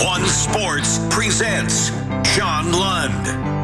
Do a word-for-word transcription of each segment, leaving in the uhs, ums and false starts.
One Sports presents John Lund.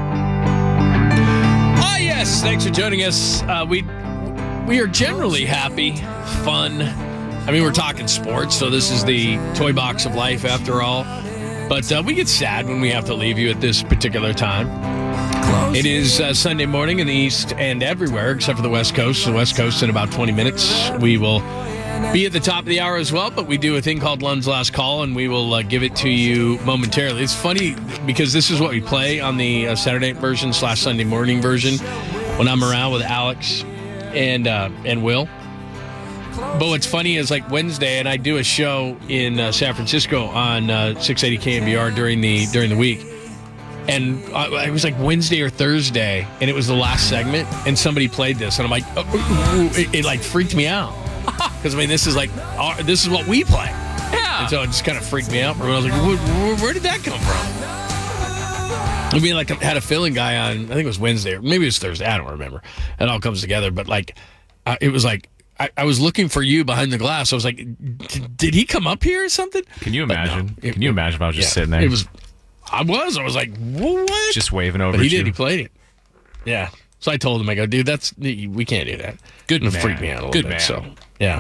Ah, yes. Thanks for joining us. Uh, we we are generally happy, fun. I mean, we're talking sports, so this is the toy box of life after all. But uh, we get sad when we have to leave you at this particular time. It is uh, Sunday morning in the East and everywhere except for the West Coast. The West Coast in about twenty minutes. We will be at the top of the hour as well, but we do a thing called Lund's Last Call, and we will uh, give it to you momentarily. It's funny because this is what we play on the uh, Saturday version slash Sunday morning version when I'm around with Alex and uh, and Will. But what's funny is like Wednesday, and I do a show in uh, San Francisco on uh, six eighty K M B R during the during the week. And I, it was like Wednesday or Thursday, and it was the last segment, and somebody played this, and I'm like, oh, it, it like freaked me out. Because, I mean, this is like, our, this is what we play. Yeah. And so it just kind of freaked me out. I was like, where, where, where did that come from? I mean, like, I had a fill-in guy on, I think it was Wednesday, or maybe it was Thursday, I don't remember. It all comes together, but, like, uh, it was like, I, I was looking for you behind the glass. I was like, did he come up here or something? Can you imagine? No, it, Can you imagine if I was just yeah, sitting there? It was, I was. I was like, what? Just waving over But he at did. you. He played it. Yeah. So I told him, I go, dude, that's, we can't do that. Good It man. freaked me out a little Good bit. man. So, yeah.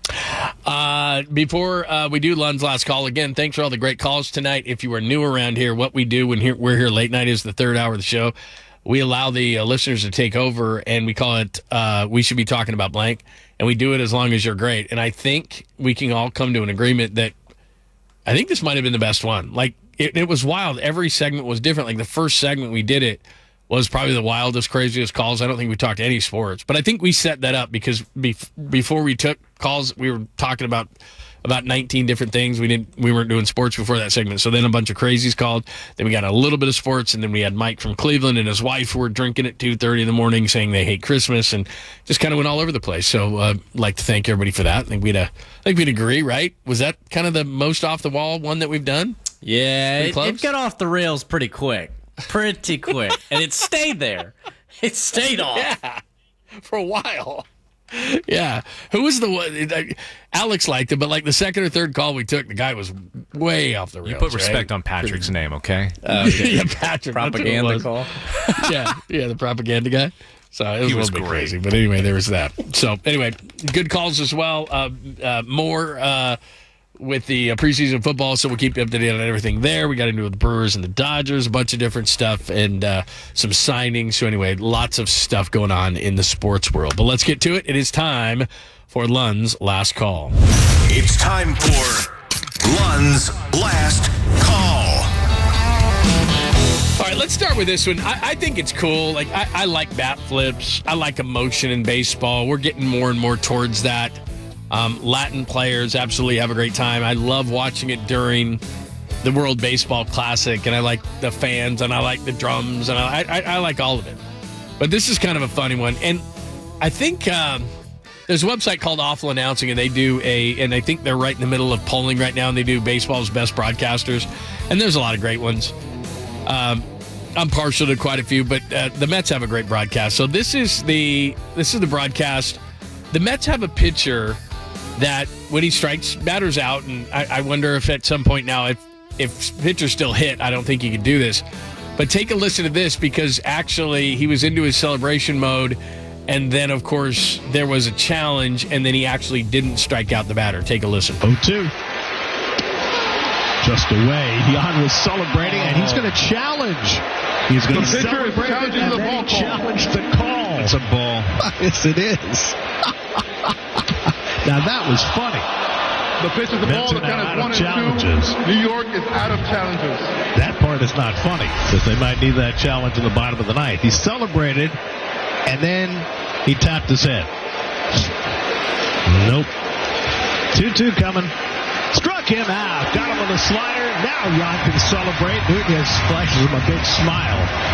Uh, before uh, we do Lund's Last Call, again, thanks for all the great calls tonight. If you are new around here, what we do when here, we're here late night is the third hour of the show. We allow the uh, listeners to take over, and we call it uh, We Should Be Talking About Blank, and we do it as long as you're great. And I think we can all come to an agreement that I think this might have been the best one. Like, it, it was wild. Every segment was different. Like, the first segment we did it was probably the wildest, craziest calls. I don't think we talked any sports. But I think we set that up because bef- before we took calls, we were talking about about nineteen different things. We didn't we weren't doing sports before that segment. So then a bunch of crazies called. Then we got a little bit of sports, and then we had Mike from Cleveland and his wife who were drinking at two thirty in the morning saying they hate Christmas, and just kind of went all over the place. So uh, I'd like to thank everybody for that. I think we'd uh, I think we'd agree, right? Was that kind of the most off the wall one that weve done? Yeah, it, close? it got off the rails pretty quick. Pretty quick. And it stayed there. It stayed off. Yeah, for a while. Yeah. Who was the one? Alex liked it, but like the second or third call we took, the guy was way off the rails. You put respect right? on Patrick's name, okay? Uh, okay. Yeah, Patrick. Propaganda that's what call. it was. yeah, yeah, the propaganda guy. So it was He a was little bit great. crazy. But anyway, there was that. So anyway, good calls as well. Uh, uh, more uh, with the uh, preseason football, so we'll keep you up to date on everything there. We got into the Brewers and the Dodgers, a bunch of different stuff, and uh, some signings. So anyway, lots of stuff going on in the sports world. But let's get to it. It is time for Lund's Last Call. It's time for Lund's Last Call. All right, let's start with this one. I, I think it's cool. Like I, I like bat flips. I like emotion in baseball. We're getting more and more towards that. Um, Latin players absolutely have a great time. I love watching it during the World Baseball Classic, and I like the fans, and I like the drums, and I, I, I like all of it. But this is kind of a funny one, and I think um, there's a website called Awful Announcing, and they do a, and I think they're right in the middle of polling right now, and they do baseball's best broadcasters, and there's a lot of great ones. Um, I'm partial to quite a few, but uh, the Mets have a great broadcast. So this is the this is the broadcast. The Mets have a pitcher that when he strikes batters out, and I, I wonder if at some point now, if if pitchers still hit, I don't think he could do this. But take a listen to this, because actually he was into his celebration mode, and then of course there was a challenge, and then he actually didn't strike out the batter. Take a listen. oh two. Just away. Jan was celebrating, and he's going to challenge. He's going to celebrate it, and then he challenged the call. It's a ball. Yes, it is. Now, that was funny. The pitch is the ball. The count is one and two. New York is out of challenges. That part is not funny, because they might need that challenge in the bottom of the ninth. He celebrated, and then he tapped his head. Nope. two two coming. Struck him out. Got him with a slider. Now Jan can celebrate. Nunez flashes him a big smile.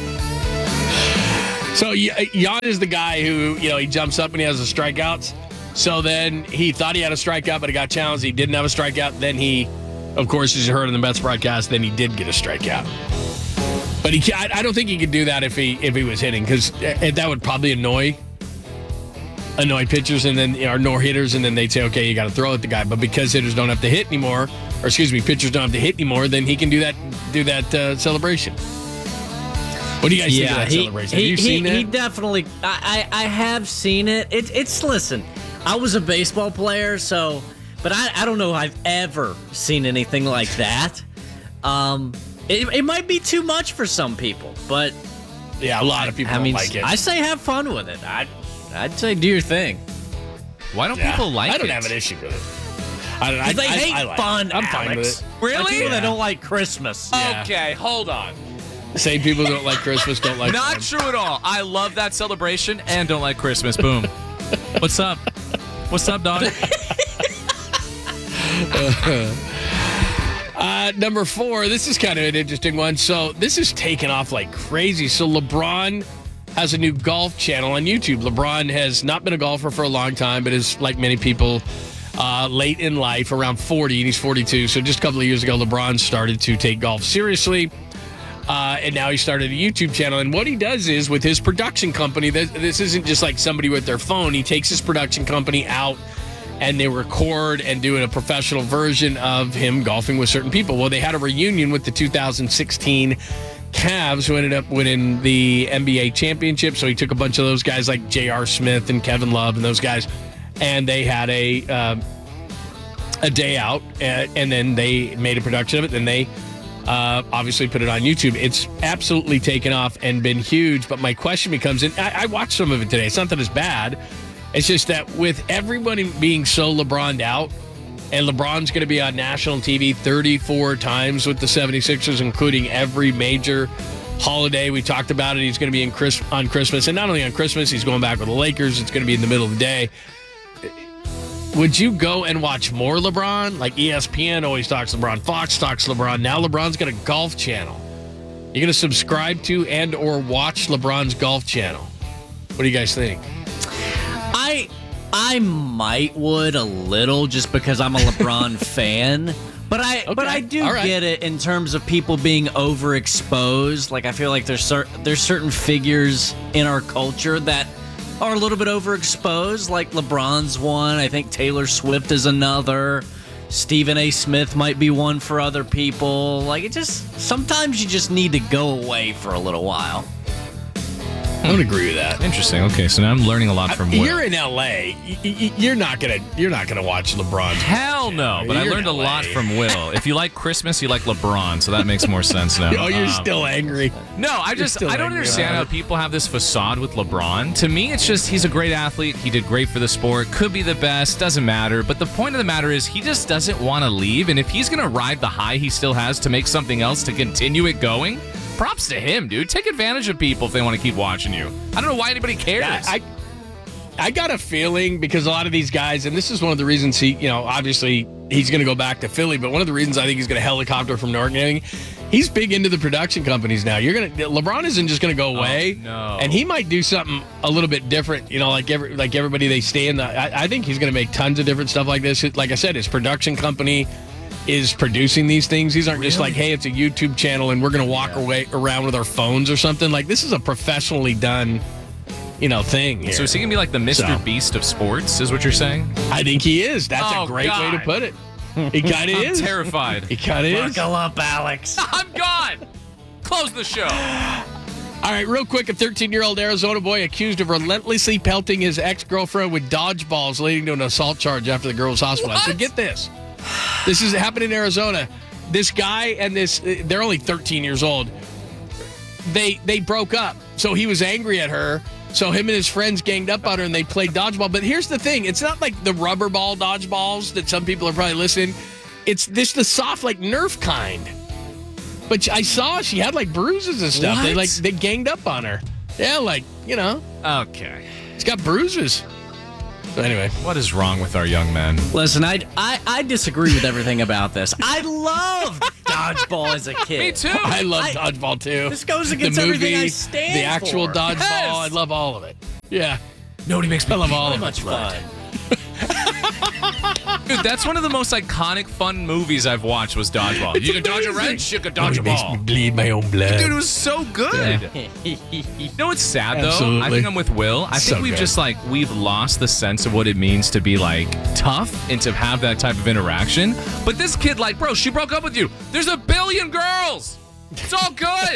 So Jan is the guy who, you know, he jumps up and he has the strikeouts. So then he thought he had a strikeout, but he got challenged. He didn't have a strikeout. Then he, of course, as you heard on the Mets broadcast, then he did get a strikeout. But he, I, I don't think he could do that if he if he was hitting, because that would probably annoy annoy pitchers and then or no hitters, and then they'd say, okay, you got to throw at the guy. But because hitters don't have to hit anymore, or excuse me, pitchers don't have to hit anymore, then he can do that do that uh, celebration. What do you guys think of that he, celebration? He, have you he, seen that? He definitely. I, I I have seen it. It. It's listen. I was a baseball player, so, but I I don't know if I've ever seen anything like that. Um, it, it might be too much for some people, but yeah, a lot of people I don't mean, like it. I say have fun with it. I I'd say do your thing. Why don't Yeah. people like it? I don't have an issue with it. I don't. I, They I, hate I like fun. it. I'm fine with Alex. it. Really? Like people Yeah. that don't like Christmas. Okay, hold on. Same people don't like Christmas, don't like Not fun. true at all. I love that celebration and don't like Christmas. Boom. What's up? What's up, dog? Uh, number four, this is kind of an interesting one. So this is taken off like crazy. So LeBron has a new golf channel on YouTube. LeBron has not been a golfer for a long time, but is, like many people, uh, late in life, around forty, and he's forty-two. So just a couple of years ago, LeBron started to take golf seriously. Uh, and now he started a YouTube channel. And what he does is, with his production company, this, this isn't just like somebody with their phone. He takes his production company out and they record and do a professional version of him golfing with certain people. Well, they had a reunion with the two thousand sixteen Cavs, who ended up winning the N B A championship. So he took a bunch of those guys like J R. Smith and Kevin Love and those guys, and they had a uh, a day out, and, and then they made a production of it. Then they uh, obviously put it on YouTube. It's absolutely taken off and been huge. But my question becomes, and I, I watched some of it today. It's not that it's bad. It's just that with everybody being so LeBron'd out, and LeBron's going to be on national T V thirty-four times with the seventy-sixers, including every major holiday. We talked about it. He's going to be in Chris, on Christmas. And not only on Christmas, he's going back with the Lakers. It's going to be in the middle of the day. Would you go and watch more LeBron? Like E S P N always talks LeBron. Fox talks LeBron. Now LeBron's got a golf channel. You're going to subscribe to and or watch LeBron's golf channel. What do you guys think? I I might would a little just because I'm a LeBron fan, but I Okay. but I do All right. get it in terms of people being overexposed. Like I feel like there's cer- there's certain figures in our culture that are a little bit overexposed. Like LeBron's one. I think Taylor Swift is another. Stephen A. Smith might be one for other people. Like it just sometimes you just need to go away for a little while. I would agree with that. Interesting. Okay, so now I'm learning a lot from Will. You're in L A. Y- y- You're not gonna. You're not gonna watch LeBron. Hell no, but I You're learned a in L A. lot from Will. If you like Christmas, you like LeBron, so that makes more sense now. Oh, you're Um, still angry. No, I just still I don't angry understand about how it. people have this facade with LeBron. To me, it's just he's a great athlete. He did great for the sport. Could be the best. Doesn't matter. But the point of the matter is he just doesn't want to leave. And if he's gonna ride the high he still has to make something else to continue it going, props to him, dude. Take advantage of people if they want to keep watching you. I don't know why anybody cares. Yeah, I, I got a feeling because a lot of these guys, and this is one of the reasons he, you know, obviously he's going to go back to Philly, but one of the reasons I think he's going to helicopter from New York and everything, he's big into the production companies now. You're going to LeBron isn't just going to go away, no. and he might do something a little bit different. You know, like every like everybody they stay in the. I, I think he's going to make tons of different stuff like this. Like I said, his production company is producing these things. These aren't just like, hey, it's a YouTube channel and we're going to walk away around with our phones or something. Like this is a professionally done, you know, thing here. So is he gonna be like the Mister So. Beast of sports? Is what you're saying? I think he is. That's Oh, a great way to God. put it. He kind of I'm is. terrified. He kind of is. Buckle up, Alex. I'm gone. Close the show. All right, real quick, a thirteen-year-old Arizona boy accused of relentlessly pelting his ex-girlfriend with dodgeballs, leading to an assault charge after the girl was hospitalized. So What? get this. This is happening in Arizona. This guy and this, they're only thirteen years old. They they broke up. So he was angry at her. So him and his friends ganged up on her and they played dodgeball. But here's the thing. It's not like the rubber ball dodgeballs that some people are probably listening. It's this the soft, like Nerf kind. But I saw she had like bruises and stuff. They What? like they ganged up on her. Yeah, like, you know, Okay. it's got bruises. So anyway, What is wrong with our young men? Listen, I, I I disagree with everything about this. I loved dodgeball as a kid. Me too. I love I- dodgeball too. This goes The against movie, everything I stand the actual for. dodgeball. Yes. I love all of it. Yeah, Nobody makes me I love all So of much it. fun. Dude, that's one of the most iconic, fun movies I've watched was Dodgeball. You can dodge a wrench, you can dodge a ball. Bleed my own blood. Dude, it was so good. You know what's sad, though? Absolutely. I think I'm with Will. I So think we've good. just, like, we've lost the sense of what it means to be, like, tough and to have that type of interaction. But this kid, like, bro, she broke up with you. There's a billion girls. It's all good.